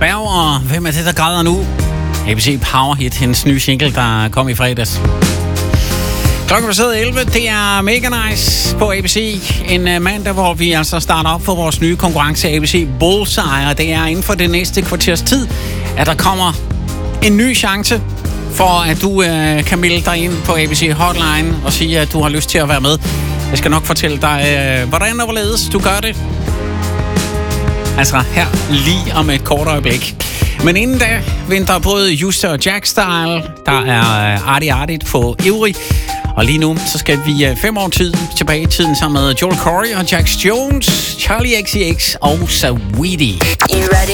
Berg, og hvem er det, der græder nu? ABC Power Hit, hendes nye single, der kom i fredags. Klokken er 11, det er Mega Nice på ABC. En mandag, hvor vi altså starter op for vores nye konkurrence ABC Bullseye, og det er inden for det næste kvarters tid, at der kommer en ny chance for, at du kan melde dig ind på ABC Hotline og sige, at du har lyst til at være med. Jeg skal nok fortælle dig, hvordan og hvorledes du gør det. Altså her lige om et kort øjeblik. Men inden da venter både Juste og Jack Style. Der er Artie Artie på Ivrig. Og lige nu, så skal vi 5 år tilbage i tiden sammen med Joel Corey og Jax Jones, Charlie XCX og Saweetie. You ready?